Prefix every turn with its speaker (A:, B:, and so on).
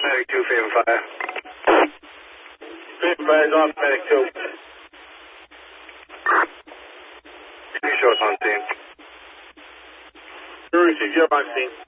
A: Medic 2, Phantom Fire.
B: Phantom Fire is off, Medic 2.
A: Two shows on scene.
B: Jury 6, you're on scene.